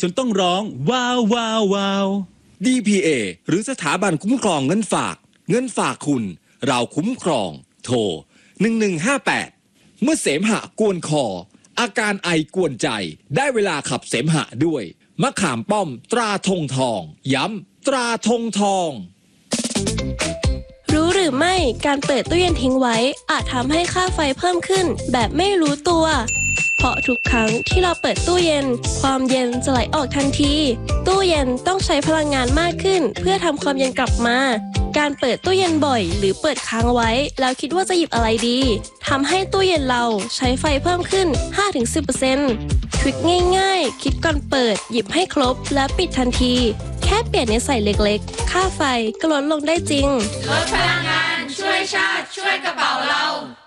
จนต้องร้องว้าวว้าวว้าว DPA หรือสถาบันคุ้มครองเงินฝากคุณเราคุ้มครองโทร1158เมื่อเสมหะกวนคออาการไอกวนใจได้เวลาขับเสมหะด้วยมะขามป้อมตราธงทองย้ำตราธงทองรู้หรือไม่การเปิดตู้เย็นทิ้งไว้อาจทำให้ค่าไฟเพิ่มขึ้นแบบไม่รู้ตัวเพราะทุกครั้งที่เราเปิดตู้เย็นความเย็นจะไหลออกทันทีตู้เย็นต้องใช้พลังงานมากขึ้นเพื่อทำความเย็นกลับมาการเปิดตู้เย็นบ่อยหรือเปิดค้างไว้แล้วคิดว่าจะหยิบอะไรดีทำให้ตู้เย็นเราใช้ไฟเพิ่มขึ้น 5-10% ทริคง่ายๆคิดก่อนเปิดหยิบให้ครบและปิดทันทีแค่เปลี่ยนนิสัยเล็กๆค่าไฟก็ลดลงได้จริงลดพลังงานช่วยชาติช่วยกระเป๋าเรา